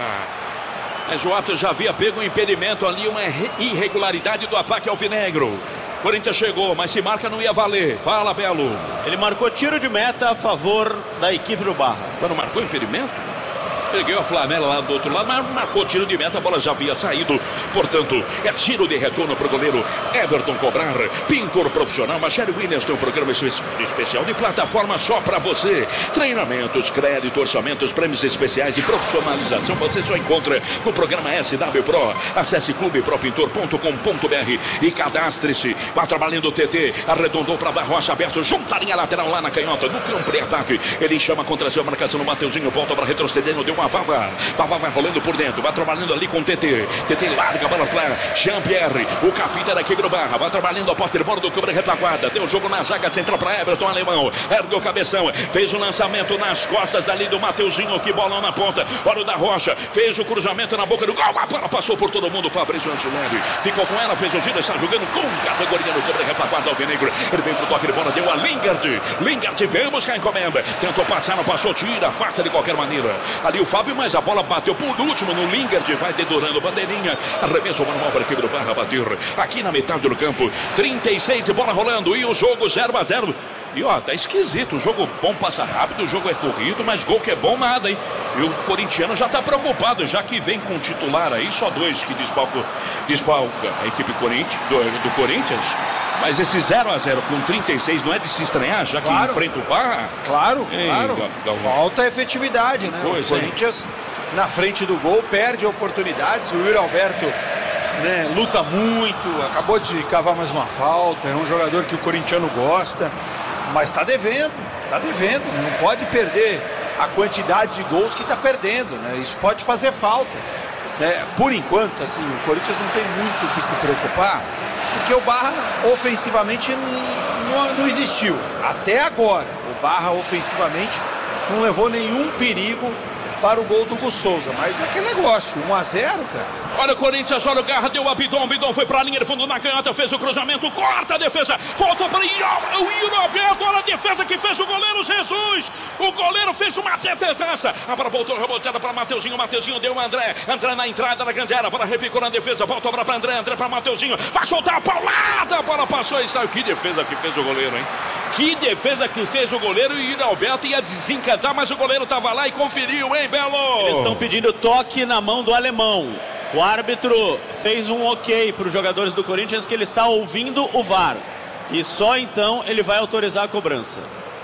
Mas o Atos já havia pego um impedimento ali, uma irregularidade do ataque alvinegro. Corinthians chegou, mas se marca não ia valer. Fala, Belo. Ele marcou tiro de meta a favor da equipe do Barra. Quando marcou impedimento? Peguei a Flamela lá do outro lado, mas marcou tiro de meta, a bola já havia saído. Portanto, é tiro de retorno para o goleiro Everton cobrar. Pintor profissional, Michele Williams tem um programa especial de plataforma só para você. Treinamentos, crédito, orçamentos, prêmios especiais e profissionalização você só encontra no programa S W Pro. Acesse clube pro pintor ponto com ponto b r e cadastre-se. Vá trabalhando o T T, arredondou para Barrocha aberto, junta a linha lateral lá na canhota, no campo de ataque. Ele chama contra a sua marcação no Mateuzinho, volta para retrocedendo, deu uma Vavá, Vavá vai rolando por dentro, vai trabalhando ali com o T T. T T larga a bola para Jean-Pierre, o capitão da equipe do Barra, vai trabalhando a Potter, bola do cobre retaguarda, tem o jogo na zaga central para Everton Alemão, ergue o cabeção, fez o lançamento nas costas ali do Mateuzinho, que bolão na ponta, olha o da Rocha, fez o cruzamento na boca do gol, a bola passou por todo mundo, Fabrício Angelini, ficou com ela, fez o giro, está jogando com categoria no cobre retaguarda alvinegro, ele vem pro toque de bola, deu a Lingard, Lingard veio buscar a encomenda, tentou passar, não passou, tira, faça de qualquer maneira, ali o Fábio, mas a bola bateu por último no Lingard, vai dedurando bandeirinha, arremesso manual para a equipe do Barra bater aqui na metade do campo, trinta e seis de bola rolando e o jogo zero a zero. E ó, tá esquisito, o jogo bom passa rápido, o jogo é corrido, mas gol que é bom nada, hein? E o corintiano já tá preocupado, já que vem com o titular aí, só dois que desfalca, desfalca a equipe Corinthians, do, do Corinthians. Mas esse zero a zero com trinta e seis não é de se estranhar, já que claro, enfrenta o Barra? Claro, Ei, claro. Gal, Falta efetividade, né? Pois, o Corinthians, é. na frente do gol, perde oportunidades. O Yuri Alberto, né, luta muito, acabou de cavar mais uma falta. É um jogador que o corintiano gosta, mas está devendo, está devendo. Não pode perder a quantidade de gols que está perdendo, né? Isso pode fazer falta. Né? Por enquanto, assim, o Corinthians não tem muito o que se preocupar, porque o Barra ofensivamente não, não existiu. Até agora, o Barra ofensivamente não levou nenhum perigo para o gol do Hugo Souza. Mas é aquele negócio, um a zero, cara. Olha o Corinthians, olha o Garra, deu a Bidon, Bidon foi para a linha de fundo na canhota, fez o cruzamento, corta a defesa, voltou para o Yuri Alberto, olha a defesa que fez o goleiro Jesus, o goleiro fez uma defesaça, a bola voltou reboteada para Mateuzinho, Mateuzinho deu o André, André na entrada da grande área, a bola repicou na defesa, voltou para André, André para Mateuzinho, vai soltar a paulada, a bola passou e saiu, que defesa que fez o goleiro, hein? Que defesa que fez o goleiro, e o Yuri Alberto ia desencantar, mas o goleiro estava lá e conferiu, hein, Belo? Eles estão pedindo toque na mão do alemão. O árbitro fez um ok para os jogadores do Corinthians que ele está ouvindo o V A R. E só então ele vai autorizar a cobrança.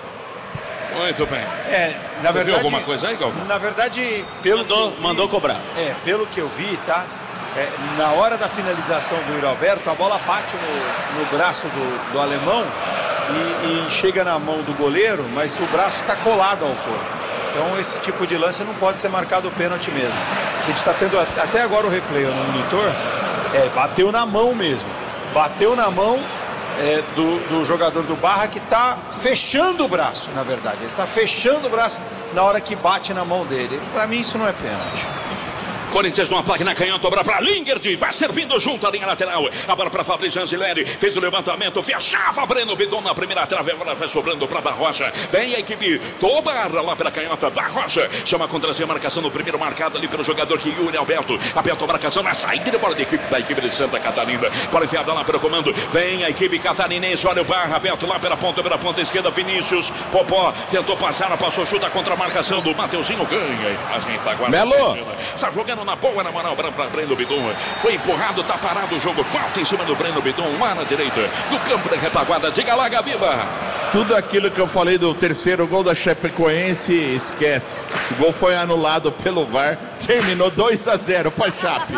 Muito bem. É, na Você verdade, viu alguma coisa aí, Galvão? Na verdade, pelo mandou, que eu vi, mandou cobrar. É, pelo que eu vi, tá? É, na hora da finalização do Yuri Alberto, a bola bate no, no braço do, do alemão e, e chega na mão do goleiro, mas o braço está colado ao corpo. Então esse tipo de lance não pode ser marcado o pênalti mesmo. A gente está tendo até agora o replay no monitor. É, bateu na mão mesmo. Bateu na mão é, do, do jogador do Barra, que está fechando o braço, na verdade. Ele está fechando o braço na hora que bate na mão dele. Para mim isso não é pênalti. Corinthians no ataque na canhota, a bola para Lingard, vai servindo junto à linha lateral, a bola para Fabrício Angeleri, fez o levantamento, fechava Breno Bidon na primeira trave, a bola vai sobrando para Barrocha, vem a equipe toda lá pela canhota, Barrocha, chama contra a marcação no primeiro marcado ali pelo jogador que Yuri Alberto, aperta a marcação na saída de bola da equipe, da equipe de Santa Catarina, bola enfiada lá pelo comando, vem a equipe catarinense, olha o Barra, aberto lá pela ponta, pela ponta esquerda, Vinícius, Popó, tentou passar, passou, chuta contra a marcação do Mateuzinho, ganha, mas quem tá guardando, Melo! Está jogando na boa, na moral, para Breno Bidon. Foi empurrado, tá parado o jogo. Falta em cima do Breno Bidon, lá na direita do campo da retaguarda. Diga lá, Gabiba. Tudo aquilo que eu falei do terceiro gol da Chapecoense, esquece. O gol foi anulado pelo V A R, terminou dois a zero pra Chape.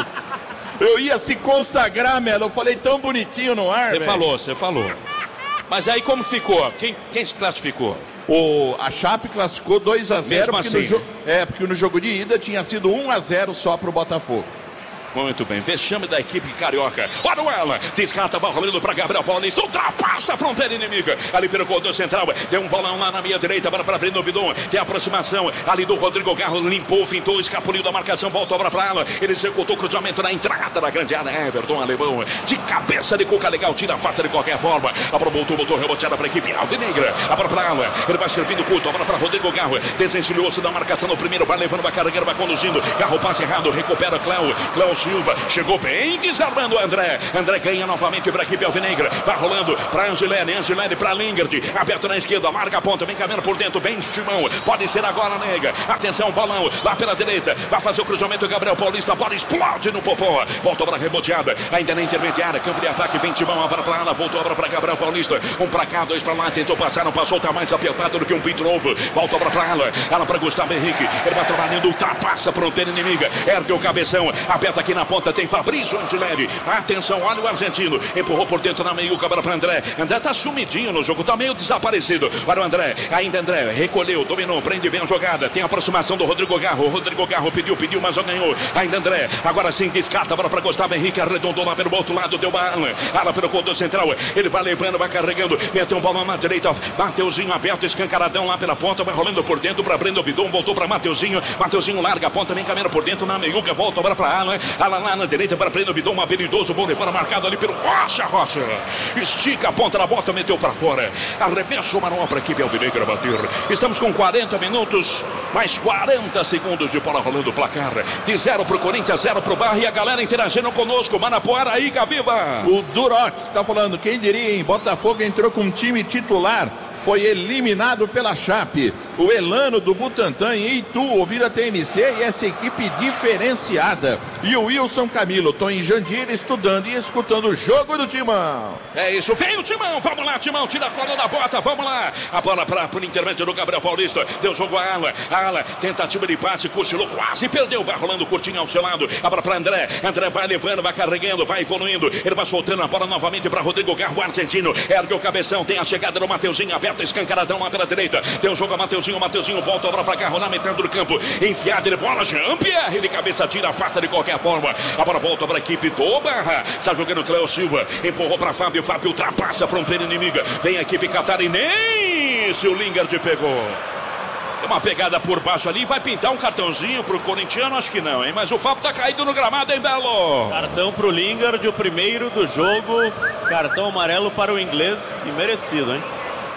Eu ia se consagrar, Melo, eu falei tão bonitinho no ar, Você véio. falou, você falou. Mas aí como ficou? Quem, quem se classificou? O, a Chape classificou dois a zero, porque, assim. no é, porque no jogo de ida tinha sido um a zero só pro Botafogo. Muito bem, vexame da equipe carioca. Olha ela, descarta a bola rolando para Gabriel Paulista, ultrapassa a fronteira inimiga. Ali pelo corredor central, tem um bolão lá na minha direita, agora para Breno Bidon. Tem a aproximação ali do Rodrigo Garro, limpou, fintou, escapuliu da marcação, volta obra para ela. Ele executou o cruzamento na entrada da grande área. Everton Alemão, de cabeça de cuca legal, tira a faça de qualquer forma. Aprovou, botou reboteada para a equipe alvinegra. Agora para ela, ele vai servindo curto, agora para Rodrigo Garro. Desencilhou-se da marcação no primeiro, vai levando a carreira, vai conduzindo. Garro passe errado, recupera Cléo. Cléo Silva chegou bem, desarmando o André. André ganha novamente para a equipe alvinegra. Vai rolando para Angilene, Angilene para Lingard. Aberto na esquerda, larga a ponta, vem caminhando por dentro, bem Timão. Pode ser agora, nega. Atenção, bolão lá pela direita. Vai fazer o cruzamento, Gabriel Paulista. A bola explode no Popó. Voltou para a reboteada, ainda na intermediária. Campo de ataque, vem Timão. Agora para ela, voltou para Gabriel Paulista. Um para cá, dois para lá. Tentou passar, não passou, tá mais apertado do que um pinto novo. Volta para ela, ela para Gustavo Henrique. Ele vai trabalhando, ultrapassa a fronteira inimiga. Ergue o cabeção, aperta aqui na ponta. Tem Fabrício Angileri. Atenção, olha o argentino. Empurrou por dentro na meio, cabra para André. André tá sumidinho no jogo, tá meio desaparecido. Olha o André, ainda André. Recolheu, dominou, prende bem a jogada. Tem a aproximação do Rodrigo Garro. O Rodrigo Garro pediu, pediu, mas não ganhou. Ainda André. Agora sim, descarta, bola para Gustavo Henrique. Arredondou lá pelo outro lado, deu uma ala. Ala pelo corredor central. Ele vai levando, vai carregando. Meteu um bola na direita. Mateuzinho aberto, escancaradão lá pela ponta. Vai rolando por dentro para Breno Bidon. Voltou para Mateuzinho. Mateuzinho larga a ponta, vem caminhando por dentro na meiuca. Volta agora para Ala. Ala lá na direita para Breno Bidon, um habilidoso, bom para marcado ali pelo Rocha, Rocha. Estica a ponta da bota, meteu para fora. Arremesso manual para a equipe alvinegra bater. Estamos com quarenta minutos, mais quarenta segundos de bola rolando o placar. De zero pro Corinthians, zero pro Barra e a galera interagindo conosco. Manapuara aí, Gaviva. O Durox tá falando, quem diria, hein? Botafogo entrou com um time titular. Foi eliminado pela Chape. O Elano do Butantã em Itu, ouvindo a T M C e essa equipe diferenciada. E o Wilson Camilo, tô em Jandira estudando e escutando o jogo do Timão. É isso, vem o Timão, vamos lá, Timão, tira a cola da bota, vamos lá. A bola para o intermédio do Gabriel Paulista, deu jogo a Ala, a Ala, tentativa de passe, cochilou, quase perdeu, vai rolando curtinho ao seu lado. A bola para André, André vai levando, vai carregando, vai evoluindo. Ele vai soltando a bola novamente para Rodrigo Garro, argentino. Ergue o cabeção, tem a chegada do Mateuzinho, aberto, escancaradão lá pela direita. Deu jogo a Mateuzinho, Mateuzinho volta a bola para Garro na metade do campo. Enfiada de bola, Jean-Pierre, ele cabeça tira a faça de qualquer forma. A bola volta para a equipe do Barra. Está jogando Cléo Silva. Empurrou para Fábio. Fábio ultrapassa a fronteira inimiga. Vem a equipe catarinense. O Lingard pegou. Tem uma pegada por baixo ali. Vai pintar um cartãozinho pro corintiano? Acho que não, hein? Mas o Fábio tá caído no gramado, hein, Belo? Cartão pro Lingard, o primeiro do jogo. Cartão amarelo para o inglês. E merecido, hein?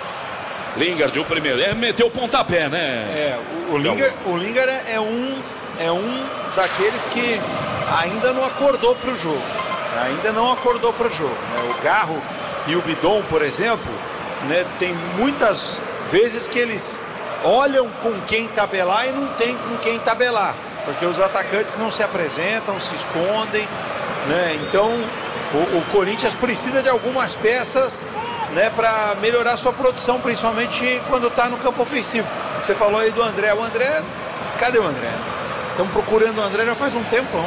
Lingard, o primeiro. É, meteu o pontapé, né? É, o, o Lingard, o Lingard é um, é um daqueles que ainda não acordou para o jogo. Ainda não acordou para o jogo. Né? O Garro e o Bidon, por exemplo, né, tem muitas vezes que eles olham com quem tabelar e não tem com quem tabelar. Porque os atacantes não se apresentam, se escondem. Né? Então, o, o Corinthians precisa de algumas peças, né, para melhorar sua produção, principalmente quando está no campo ofensivo. Você falou aí do André. O André, cadê o André? Estamos procurando o André já faz um tempão.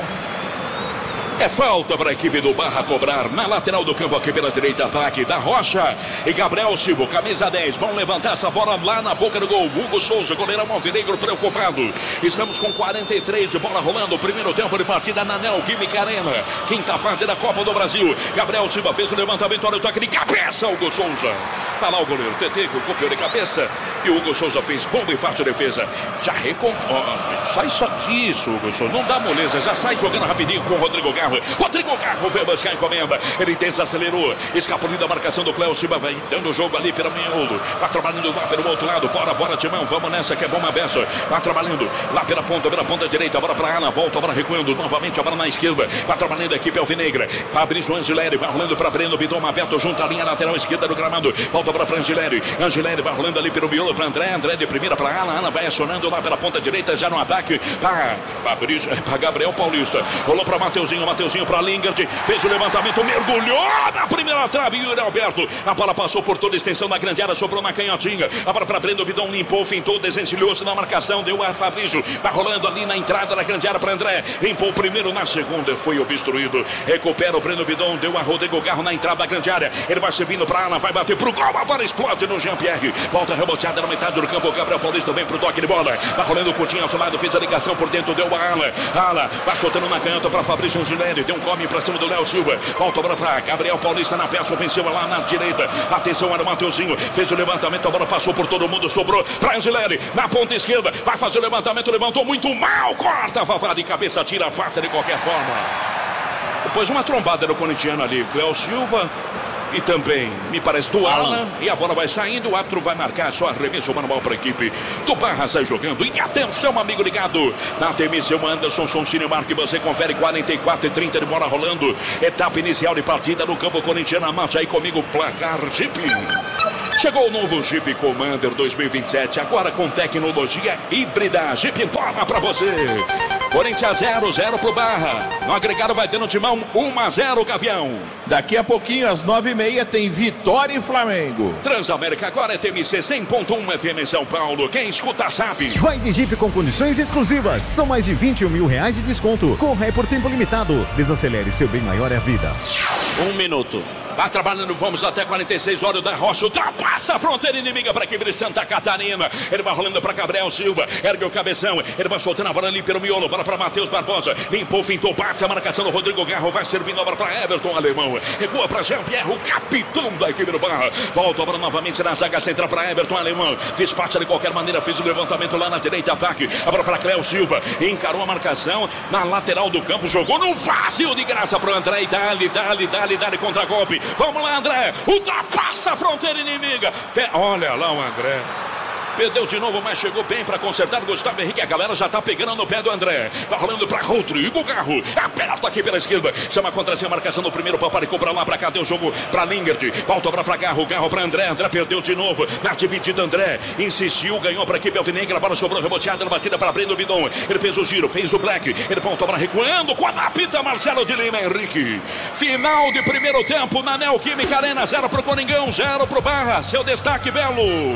É falta para a equipe do Barra cobrar na lateral do campo aqui pela direita, ataque da Rocha e Gabriel Silva, camisa dez, vão levantar essa bola lá na boca do gol. Hugo Souza, goleirão alvinegro preocupado. Estamos com quarenta e três de bola rolando, primeiro tempo de partida na Neoquímica Arena, quinta fase da Copa do Brasil. Gabriel Silva fez o levantamento, olha o toque de cabeça, Hugo Souza. Tá lá o goleiro T T, que copiou de cabeça, e o Hugo Souza fez bomba e fácil defesa. Já recom... Oh, sai só disso, Hugo Souza, não dá moleza, já sai jogando rapidinho com o Rodrigo Garro. Rodrigo Garro veio buscar a encomenda. Ele desacelerou. Escapulindo da marcação do Cléo Silva. Vai dando o jogo ali pelo miolo. Vai trabalhando lá pelo outro lado. Bora, bora, Timão. Vamos nessa que é bomba beça. Vai trabalhando lá pela ponta, pela ponta direita. Bora pra Ana. Volta, bora recuando. Novamente a bola na esquerda. Vai trabalhando a equipe alvinegra. Fabrício Angileri vai rolando pra Breno Bidon. Aberto junto à linha lateral esquerda do gramado. Volta pra Angileri. Angileri vai rolando ali pelo miolo pra André. André de primeira pra Ana. Ana vai acionando lá pela ponta direita. Já no ataque. Pra Fabrício. Pra Gabriel Paulista. Rolou pra Mateuzinho. Mateuzinho para Lingard, fez o levantamento, mergulhou na primeira trave, Yuri Alberto, a bola passou por toda a extensão da grande área, sobrou na canhotinha, a bola para Breno Bidon, limpou, fintou, desencilhou-se na marcação, deu a Fabrício, vai rolando ali na entrada da grande área para André, limpou o primeiro, na segunda foi obstruído, recupera o Breno Bidon, deu a Rodrigo Garro na entrada da grande área, ele vai subindo para Ana, vai bater pro gol, a bola explode no Jean-Pierre, volta reboteada na metade do campo, Gabriel Paulista vem pro toque de bola, vai rolando o Coutinho ao seu lado, fez a ligação por dentro, deu a Ala, Ala, vai soltando na canhota para Fabrício Angileri, deu um come para cima do Léo Silva, volta a bola para Gabriel Paulista na peça ofensiva lá na direita, atenção era o Mateuzinho, fez o levantamento, a bola passou por todo mundo, sobrou para Angileri, na ponta esquerda, vai fazer o levantamento, levantou muito mal, corta, Vavá de cabeça, tira a faca de qualquer forma. Depois uma trombada do corintiano ali, Léo Silva e também, me parece, do Alan, e a bola vai saindo, o árbitro vai marcar só arremesso manual para a equipe do Barra, sai jogando, e atenção amigo ligado, na T M C o Anderson Sonsinho Marque, você confere quarenta e quatro e trinta de bola rolando, etapa inicial de partida no campo corintiano, marcha aí comigo, placar Jeep. Chegou o novo Jeep Commander dois mil e vinte e sete, agora com tecnologia híbrida, Jeep informa para você. Corinthians zero, zero pro Barra. No agregado vai ter no timão um a zero, Gavião. Daqui a pouquinho, às nove e meia, tem Vitória e Flamengo. Transamérica agora é T M C cem ponto um F M em São Paulo. Quem escuta sabe. Vai de Jeep com condições exclusivas. São mais de vinte e um mil reais de desconto. Corra é por tempo limitado. Desacelere, seu bem maior é a vida. Um minuto. Vai trabalhando, vamos até quarenta e seis, Olho da Rocha, ultrapassa a fronteira inimiga para a equipe de Santa Catarina. Ele vai rolando para Gabriel Silva, ergue o cabeção, ele vai soltando a bola ali pelo miolo, bola para Matheus Barbosa, limpou, fintou, bate a marcação do Rodrigo Garro, vai servindo a bola para Everton Alemão, recua para Jean-Pierre, o capitão da equipe do Barra, volta a bola novamente na zaga central para Everton Alemão, despacha de qualquer maneira, fez o levantamento lá na direita, ataque, a bola para Cléo Silva, encarou a marcação na lateral do campo, jogou no vazio de graça para o André, e dali, dali, dali, dali contra golpe. Vamos lá, André, ultrapassa a fronteira inimiga. Olha lá o André. Perdeu de novo, mas chegou bem para consertar o Gustavo Henrique. A galera já tá pegando no pé do André. Tá rolando para Rodrigo Garro. Aperta aqui pela esquerda. Chama contra si a marcação no primeiro. Paparicou para lá, para cá. Deu jogo para Lingard. Volta para Garro. Garro para André. André perdeu de novo. Na dividida, André insistiu. Ganhou para a equipe alvinegra. A bola sobrou reboteada na batida para Breno Bidon. Ele fez o giro, fez o black. Ele voltou para recuando. Com a napita, Marcelo de Lima Henrique. Final de primeiro tempo na Neoquímica Arena. Zero pro Coringão, zero pro Barra. Seu destaque, Belo.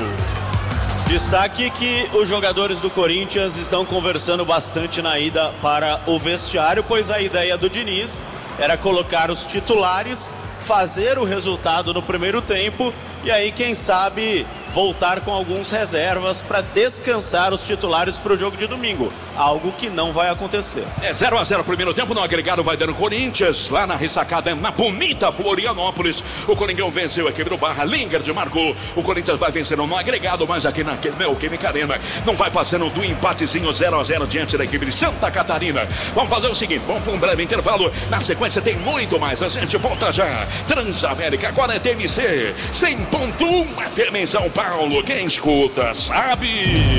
Destaque que os jogadores do Corinthians estão conversando bastante na ida para o vestiário, pois a ideia do Diniz era colocar os titulares, fazer o resultado no primeiro tempo e aí, quem sabe, voltar com alguns reservas para descansar os titulares para o jogo de domingo, algo que não vai acontecer. É zero a zero primeiro tempo, no agregado vai dando Corinthians, lá na ressacada na bonita Florianópolis, o Coringão venceu a equipe do Barra, Lingard marcou, o Corinthians vai vencendo no agregado, mas aqui na Neoquímica Arena não vai passando do empatezinho zero a zero diante da equipe de Santa Catarina. Vamos fazer o seguinte, vamos para um breve intervalo, na sequência tem muito mais, a gente volta já. Transamérica agora é T M C cem ponto um F M em São Paulo, quem escuta sabe.